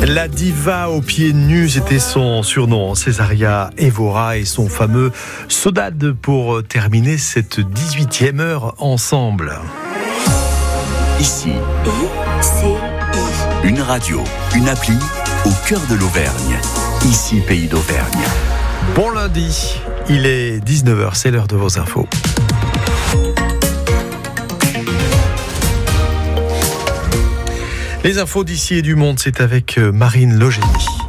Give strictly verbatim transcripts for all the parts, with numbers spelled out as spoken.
La diva aux pieds nus, c'était son surnom, Césaria Évora, et son fameux Sodade pour terminer cette dix-huitième heure ensemble. Ici, I C I. Une radio, une appli au cœur de l'Auvergne. Ici, Pays d'Auvergne. Bon lundi, il est dix-neuf heures, c'est l'heure de vos infos. Les infos d'ici et du monde, c'est avec Marine Logénie.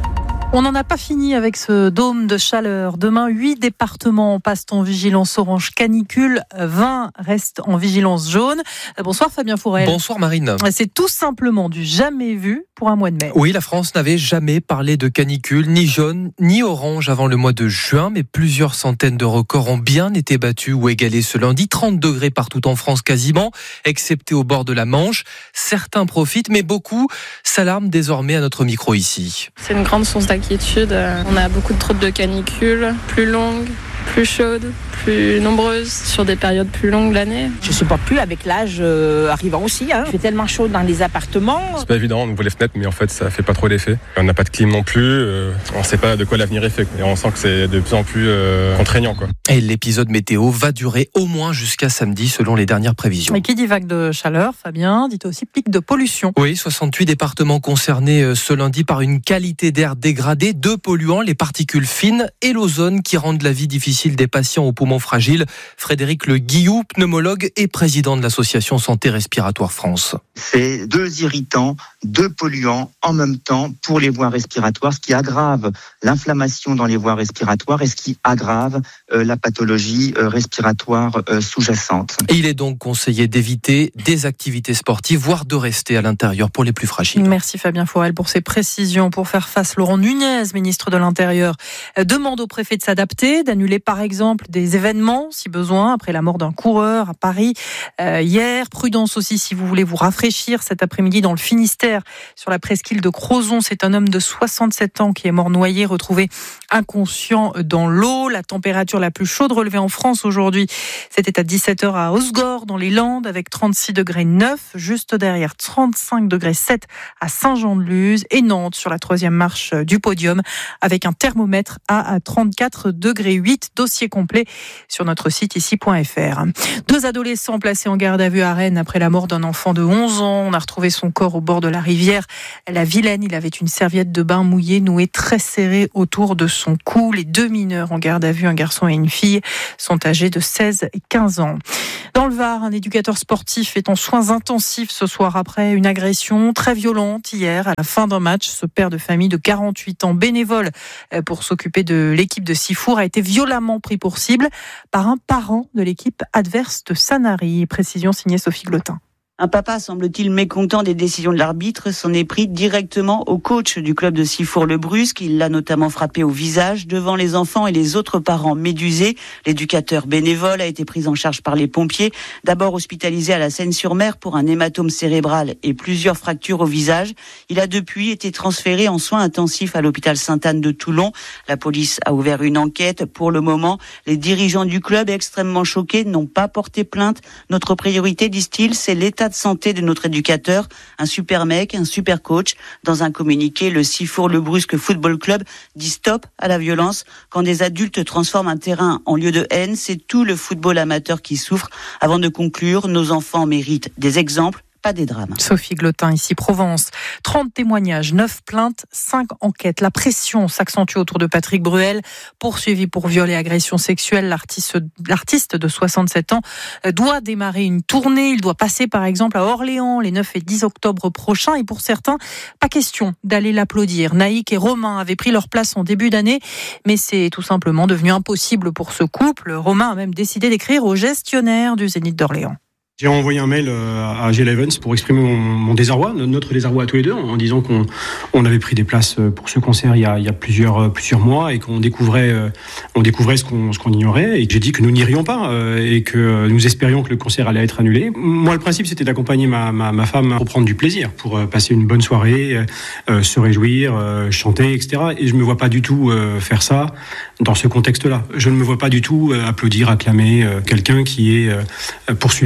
On n'en a pas fini avec ce dôme de chaleur. Demain, huit départements passent en vigilance orange canicule, vingt restent en vigilance jaune. Bonsoir Fabien Fourel. Bonsoir Marine. C'est tout simplement du jamais vu pour un mois de mai. Oui, la France n'avait jamais parlé de canicule, ni jaune, ni orange avant le mois de juin, mais plusieurs centaines de records ont bien été battus ou égalés ce lundi. trente degrés partout en France quasiment, excepté au bord de la Manche. Certains profitent, mais beaucoup s'alarment désormais à notre micro ici. C'est une grande source d'inquiétude. On a beaucoup de trop de canicules, plus longues, plus chaudes, plus nombreuses, sur des périodes plus longues de l'année. Je ne supporte plus avec l'âge euh, arrivant aussi. Hein. Il fait tellement chaud dans les appartements. C'est pas évident, on ouvre les fenêtres, mais en fait ça fait pas trop d'effet. On n'a pas de clim non plus, euh, on ne sait pas de quoi l'avenir est fait. Et on sent que c'est de plus en plus euh, contraignant. Quoi. Et l'épisode météo va durer au moins jusqu'à samedi selon les dernières prévisions. Et qui dit vague de chaleur, Fabien, dit aussi pic de pollution. Oui, soixante-huit départements concernés ce lundi par une qualité d'air dégradée, deux polluants, les particules fines et l'ozone qui rendent la vie difficile des patients aux poumons fragiles. Frédéric Le Guillou, pneumologue et président de l'association Santé Respiratoire France. C'est deux irritants, deux polluants en même temps pour les voies respiratoires, ce qui aggrave l'inflammation dans les voies respiratoires et ce qui aggrave euh, la pathologie euh, respiratoire euh, sous-jacente. Et il est donc conseillé d'éviter des activités sportives, voire de rester à l'intérieur pour les plus fragiles. Merci Fabien Fourel pour ces précisions. Pour faire face, Laurent Nunez, ministre de l'Intérieur, demande au préfet de s'adapter, d'annuler par exemple des événements si besoin, après la mort d'un coureur à Paris euh, hier. Prudence aussi si vous voulez vous rafraîchir cet après-midi dans le Finistère, sur la presqu'île de Crozon. C'est un homme de soixante-sept ans qui est mort noyé, retrouvé inconscient dans l'eau. La température la plus chaude relevée en France aujourd'hui, c'était à dix-sept heures à Osgore dans les Landes avec trente-six degrés neuf, juste derrière trente-cinq degrés sept à Saint-Jean-de-Luz, et Nantes sur la troisième marche du podium avec un thermomètre à trente-quatre degrés huit. Dossier complet sur notre site ici point f r. Deux adolescents placés en garde à vue à Rennes après la mort d'un enfant de onze ans. On a retrouvé son corps au bord de la rivière la Vilaine. Il avait une serviette de bain mouillée nouée très serrée autour de son cou. Les deux mineurs en garde à vue, un garçon et une fille, sont âgés de seize et quinze ans. Dans le Var, un éducateur sportif est en soins intensifs ce soir après une agression très violente hier à la fin d'un match. Ce père de famille de quarante-huit ans, bénévole pour s'occuper de l'équipe de Sifour, a été violemment pris pour cible par un parent de l'équipe adverse de Sanary. Précision signée Sophie Glotin. Un papa, semble-t-il, mécontent des décisions de l'arbitre, s'en est pris directement au coach du club de Sifour-le-Brusque. Il l'a notamment frappé au visage devant les enfants et les autres parents médusés. L'éducateur bénévole a été pris en charge par les pompiers. D'abord hospitalisé à la Seine-sur-Mer pour un hématome cérébral et plusieurs fractures au visage. Il a depuis été transféré en soins intensifs à l'hôpital Sainte-Anne de Toulon. La police a ouvert une enquête. Pour le moment, les dirigeants du club, extrêmement choqués, n'ont pas porté plainte. Notre priorité, disent-ils, c'est l'état de santé de notre éducateur, un super mec, un super coach. Dans un communiqué, le Sifour-le-Brusque Football Club dit stop à la violence. Quand des adultes transforment un terrain en lieu de haine, c'est tout le football amateur qui souffre. Avant de conclure, nos enfants méritent des exemples, pas des drames. Sophie Glotin, ici Provence. trente témoignages, neuf plaintes, cinq enquêtes. La pression s'accentue autour de Patrick Bruel, poursuivi pour viol et agression sexuelle. L'artiste, l'artiste de soixante-sept ans doit démarrer une tournée. Il doit passer par exemple à Orléans les neuf et dix octobre prochains. Et pour certains, pas question d'aller l'applaudir. Naïk et Romain avaient pris leur place en début d'année, mais c'est tout simplement devenu impossible pour ce couple. Romain a même décidé d'écrire au gestionnaire du Zénith d'Orléans. J'ai envoyé un mail à Gilles Evans pour exprimer mon, mon désarroi, notre désarroi à tous les deux, en disant qu'on on avait pris des places pour ce concert il y a, il y a plusieurs, plusieurs mois et qu'on découvrait, on découvrait ce qu'on, ce qu'on ignorait. Et j'ai dit que nous n'irions pas et que nous espérions que le concert allait être annulé. Moi, le principe, c'était d'accompagner ma, ma, ma femme pour prendre du plaisir, pour passer une bonne soirée, euh, se réjouir, euh, chanter, et cetera. Et je ne me vois pas du tout euh, faire ça dans ce contexte-là. Je ne me vois pas du tout euh, applaudir, acclamer euh, quelqu'un qui est euh, poursuivi pour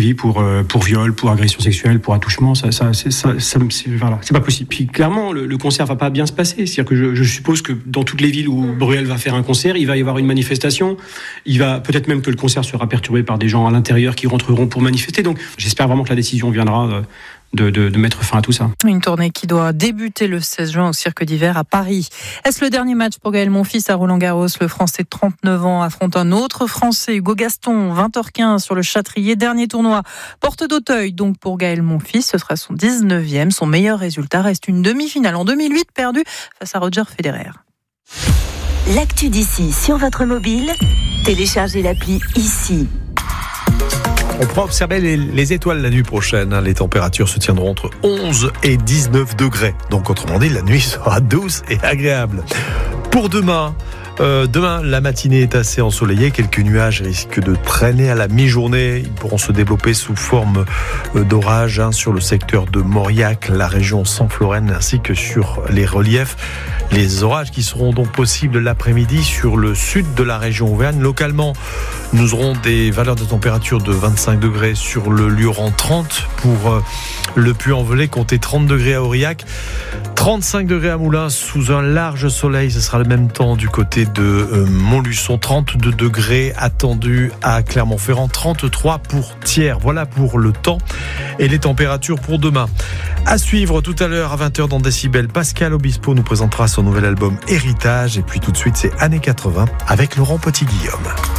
pour viol, pour agression sexuelle, pour attouchement. Ça, ça, c'est, ça, ça, c'est, voilà, c'est pas possible. Puis clairement, le, le concert va pas bien se passer. C'est-à-dire que je, je suppose que dans toutes les villes où Bruel va faire un concert, il va y avoir une manifestation. Il va peut-être même que le concert sera perturbé par des gens à l'intérieur qui rentreront pour manifester. Donc, j'espère vraiment que la décision viendra euh, De, de, de mettre fin à tout ça. Une tournée qui doit débuter le seize juin au Cirque d'Hiver à Paris. Est-ce le dernier match pour Gaël Monfils à Roland-Garros? Le Français de trente-neuf ans affronte un autre Français, Hugo Gaston, vingt heures quinze sur le Châtrier. Dernier tournoi, porte d'Auteuil. Donc pour Gaël Monfils, ce sera son dix-neuvième. Son meilleur résultat reste une demi-finale en deux mille huit perdue face à Roger Federer. L'actu d'ici sur votre mobile, téléchargez l'appli ici. On pourra observer les, les étoiles la nuit prochaine. Les températures se tiendront entre onze et dix-neuf degrés. Donc, autrement dit, la nuit sera douce et agréable. Pour demain, euh, demain, la matinée est assez ensoleillée. Quelques nuages risquent de traîner à la mi-journée. Ils pourront se développer sous forme d'orage hein, sur le secteur de Mauriac, la région Saint-Florent, ainsi que sur les reliefs. Les orages qui seront donc possibles l'après-midi sur le sud de la région Auvergne. Localement, nous aurons des valeurs de température de vingt-cinq degrés sur le Lioran, trente pour le Puy-en-Velay, comptez trente degrés à Aurillac, trente-cinq degrés à Moulins sous un large soleil. Ce sera le même temps du côté de Montluçon, trente-deux degrés attendus à Clermont-Ferrand, trente-trois pour Thiers. Voilà pour le temps et les températures pour demain. À suivre tout à l'heure à vingt heures dans Décibel, Pascal Obispo nous présentera son nouvel album Héritage. Et puis tout de suite, c'est années quatre-vingts avec Laurent Petit-Guillaume.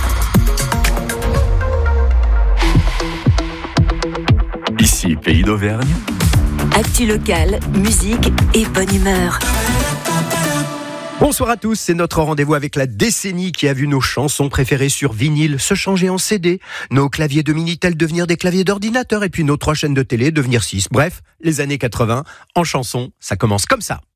Ici, Pays d'Auvergne. Actu locale, musique et bonne humeur. Bonsoir à tous, c'est notre rendez-vous avec la décennie qui a vu nos chansons préférées sur vinyle se changer en C D, nos claviers de Minitel devenir des claviers d'ordinateur et puis nos trois chaînes de télé devenir six. Bref, les années quatre-vingts, en chanson, ça commence comme ça.